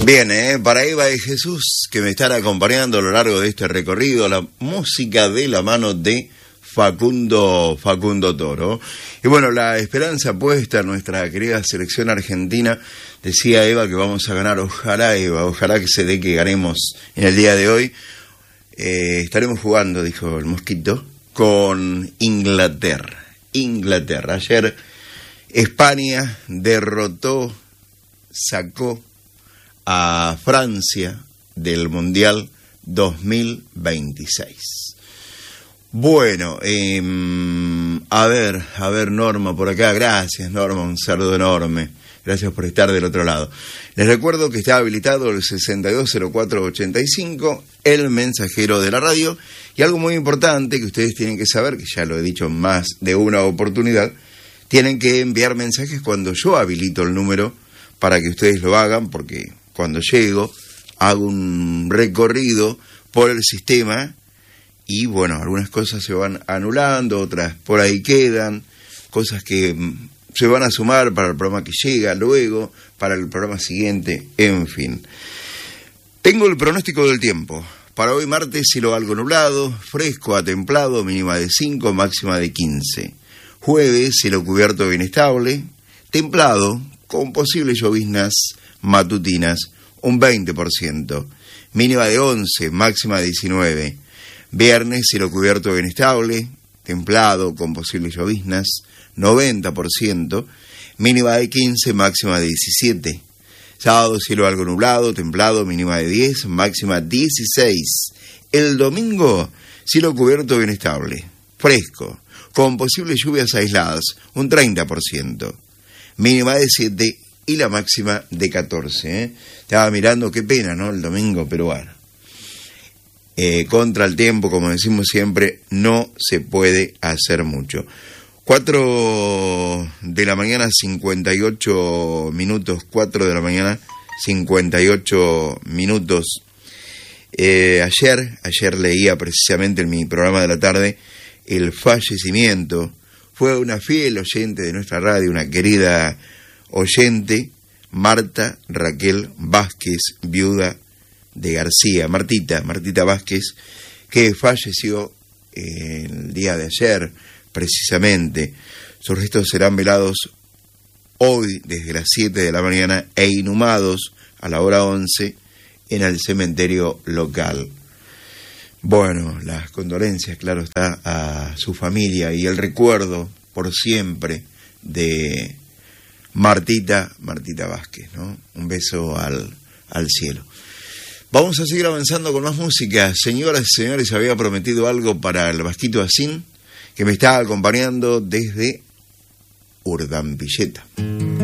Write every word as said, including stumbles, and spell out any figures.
Bien, ¿eh? Para Eva y Jesús, que me están acompañando a lo largo de este recorrido, la música de la mano de Facundo, Facundo Toro. Y bueno, la esperanza puesta en nuestra querida selección argentina. Decía Eva que vamos a ganar, ojalá Eva, ojalá que se dé que ganemos en el día de hoy. Eh, estaremos jugando, dijo el Mosquito, con Inglaterra. Inglaterra. Ayer España derrotó, sacó a Francia del Mundial dos mil veintiséis. Bueno, eh, a ver, a ver Norma por acá, gracias Norma, un saludo enorme, gracias por estar del otro lado. Les recuerdo que está habilitado el sesenta y dos cero cuatro ochenta y cinco, el mensajero de la radio, y algo muy importante que ustedes tienen que saber, que ya lo he dicho en más de una oportunidad, tienen que enviar mensajes cuando yo habilito el número para que ustedes lo hagan, porque cuando llego hago un recorrido por el sistema y bueno, algunas cosas se van anulando, otras por ahí quedan, cosas que se van a sumar para el programa que llega luego, para el programa siguiente, en fin. Tengo el pronóstico del tiempo. Para hoy martes, cielo algo nublado, fresco a templado, mínima de cinco, máxima de quince. Jueves, cielo cubierto bien estable, templado, con posibles lloviznas matutinas, un veinte por ciento, mínima de once, máxima de diecinueve. Viernes, cielo cubierto bien estable, templado, con posibles lloviznas, noventa por ciento, mínima de quince, máxima de diecisiete. Sábado, cielo algo nublado, templado, mínima de diez, máxima dieciséis. El domingo, cielo cubierto bien estable, fresco, con posibles lluvias aisladas, un treinta por ciento, mínima de siete y la máxima de catorce. ¿eh? Estaba mirando, qué pena, ¿no? El domingo, pero bueno. Eh, contra el tiempo, como decimos siempre, no se puede hacer mucho. cuatro de la mañana, cincuenta y ocho minutos, cuatro de la mañana, cincuenta y ocho minutos. Eh, ayer, ayer leía precisamente en mi programa de la tarde el fallecimiento. Fue una fiel oyente de nuestra radio, una querida oyente, Marta Raquel Vázquez, viuda de García, Martita, Martita Vázquez, que falleció eh, el día de ayer, precisamente. Sus restos serán velados hoy desde las siete de la mañana e inhumados a la hora once en el cementerio local. Bueno, las condolencias, claro está, a su familia y el recuerdo por siempre de Martita, Martita Vázquez, ¿no? Un beso al, al cielo. Vamos a seguir avanzando con más música. Señoras y señores, había prometido algo para el Vasquito Asín, que me está acompañando desde Urdampilleta.